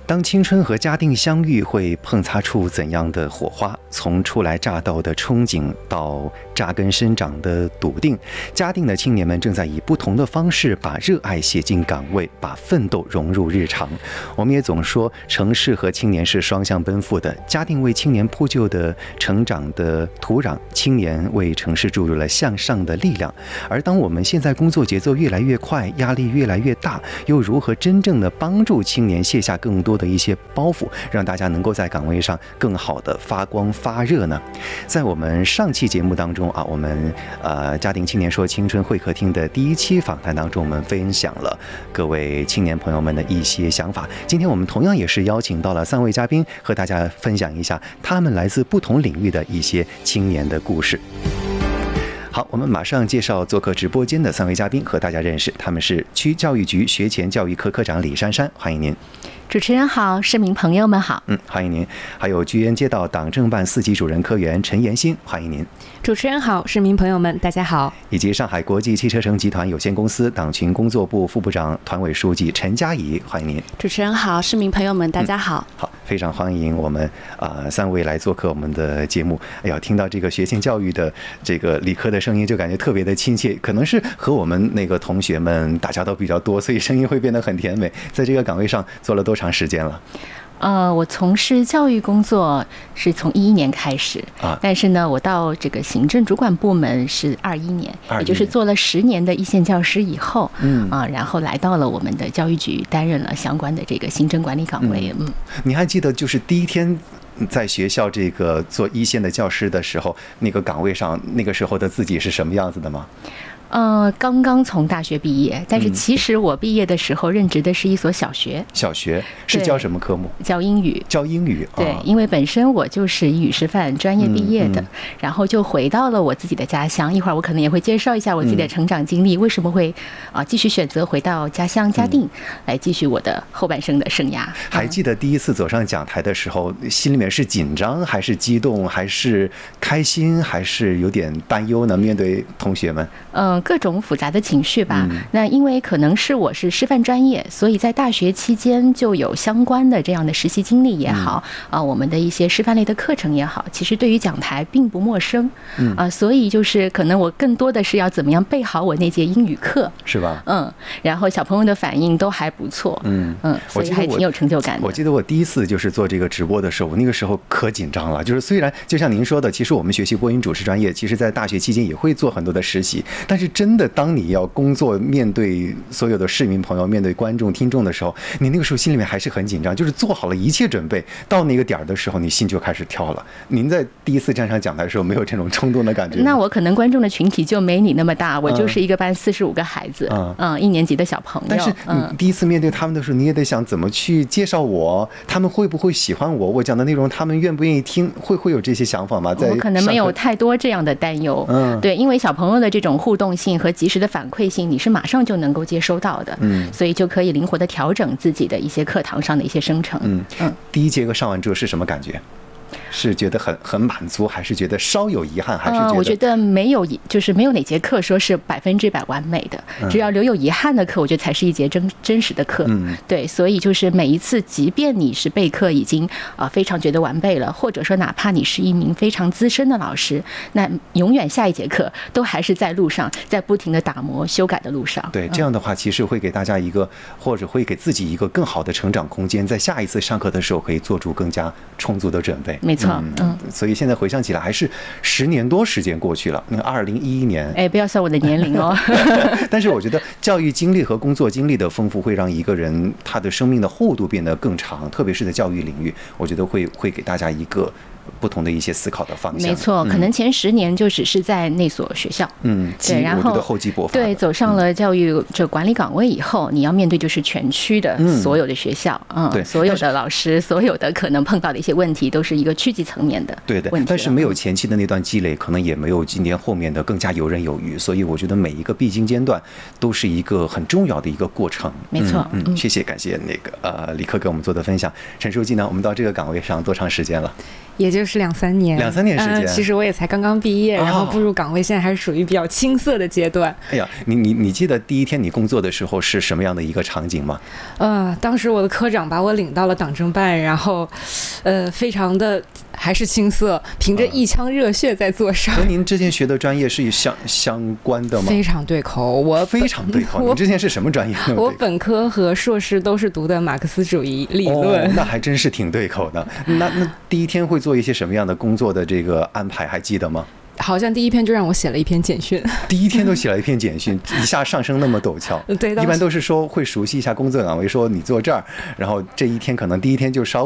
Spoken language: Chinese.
当青春和家庭相遇，会碰擦出怎样的火花？从初来乍到的憧憬到扎根生长的笃定，嘉定的青年们正在以不同的方式把热爱写进岗位，把奋斗融入日常。我们也总说城市和青年是双向奔赴的，嘉定为青年铺就的成长的土壤，青年为城市注入了向上的力量。而当我们现在工作节奏越来越快，压力越来越大，又如何真正的帮助青年卸下更多的一些包袱，让大家能够在岗位上更好的发光发热呢？在我们上期节目当中啊，我们嘉定青年说青春会客厅的第一期访谈当中，我们分享了各位青年朋友们的一些想法。今天我们同样也是邀请到了3位嘉宾，和大家分享一下他们来自不同领域的一些青年的故事。好，我们马上介绍做客直播间的3位嘉宾，和大家认识。他们是区教育局学前教育科科长李珊珊，欢迎您。 主持人好，市民朋友们好。 欢迎您。还有居安街道党政办4级主任科员陈延新，欢迎您。 主持人好，市民朋友们大家好。 以及上海国际汽车城集团有限公司党群工作部副部长、团委书记陈佳怡，欢迎您。 主持人好，市民朋友们大家好。 好，非常欢迎我们3位来做客我们的节目。哎呀，听到这个学前教育的这个理科的声音，就感觉特别的亲切，可能是和我们那个同学们打交道比较多，所以声音会变得很甜美。在这个岗位上做了多长时间了？ 我从事教育工作是从2011年开始但是呢，我到这个行政主管部门是2021年，也就是做了10年的一线教师以后，然后来到了我们的教育局，担任了相关的这个行政管理岗位。 你还记得就是第一天在学校这个做一线的教师的时候，那个岗位上那个时候的自己是什么样子的吗？ 刚刚从大学毕业，但是其实我毕业的时候任职的是一所小学。 小学是教什么科目？ 教英语。 教英语。 对，因为本身我就是英语师范专业毕业的，然后就回到了我自己的家乡。一会儿我可能也会介绍一下我自己的成长经历，为什么会继续选择回到家乡嘉定，来继续我的后半生的生涯。 还记得第一次走上讲台的时候，心里面是紧张还是激动还是开心还是有点担忧呢？面对同学们？ 各种复杂的情绪吧。那因为可能是我是师范专业，所以在大学期间就有相关的这样的实习经历也好，我们的一些师范类的课程也好，其实对于讲台并不陌生。所以就是可能我更多的是要怎么样备好我那节英语课，是吧？然后小朋友的反应都还不错。所以还挺有成就感的。 我记得我第一次就是做这个直播的时候，那个时候可紧张了。就是虽然就像您说的，其实我们学习播音主持专业，其实在大学期间也会做很多的实习，但是真的当你要工作面对所有的市民朋友，面对观众听众的时候，你那个时候心里面还是很紧张，就是做好了一切准备，到那个点的时候你心就开始跳了。您在第一次站上讲台的时候没有这种冲动的感觉？ 那我可能观众的群体就没你那么大，我就是一个班45个孩子，1年级的小朋友。 但是你第一次面对他们的时候，你也得想怎么去介绍我，他们会不会喜欢我讲的内容，他们愿不愿意听，会有这些想法吗？ 我可能没有太多这样的担忧。对，因为小朋友的这种互动性和及时的反馈性，你是马上就能够接收到的。所以就可以灵活的调整自己的一些课堂上的一些生成。 第一节课上完之后是什么感觉？是觉得很满足，还是觉得稍有遗憾，还是我觉得没有，就是没有哪节课说是100%完美的，只要留有遗憾的课，我觉得才是一节真实的课。对，所以就是每一次，即便你是备课已经非常觉得完备了，或者说哪怕你是一名非常资深的老师，那永远下一节课都还是在路上，在不停的打磨修改的路上。 对，这样的话其实会给大家一个，或者会给自己一个更好的成长空间，在下一次上课的时候可以做出更加充足的准备。 没错。 所以现在回想起来，还是10年多时间过去了。那个2011年， 不要算我的年龄哦。 但是我觉得教育经历和工作经历的丰富，会让一个人他的生命的厚度变得更长，特别是在教育领域，我觉得会给大家一个不同的一些思考的方向。 没错，可能前10年就只是在那所学校，对，然后厚积薄发， 对，走上了教育这管理岗位以后，你要面对就是全区的所有的学校， 对， 所有的老师，所有的可能碰到的一些问题，都是一个区级层面的问题。 但是没有前期的那段积累，可能也没有今天后面的更加游刃有余。所以我觉得每一个必经阶段都是一个很重要的一个过程。 没错， 谢谢，感谢那个李科给我们做的分享。陈书记呢，我们到这个岗位上多长时间了？ 也就是2-3年 ，2-3年时间。 其实我也才刚刚毕业，然后步入岗位，现在还是属于比较青涩的阶段。 哎呀，你记得第一天你工作的时候是什么样的一个场景吗？ 当时我的科长把我领到了党政办，然后，非常的还是青涩，凭着一腔热血在做事。 和您之前学的专业是相关的吗？ 非常对口， 非常对口。你之前是什么专业？ 我本科和硕士都是读的马克思主义理论。 那还真是挺对口的。那第一天会做一些什么样的工作的这个安排，还记得吗？ 好像第一篇就让我写了一篇简讯， 第一天都写了一篇简讯，一下上升那么陡峭。 对， 一般都是说会熟悉一下工作岗位，说你坐这儿，然后这一天可能第一天就稍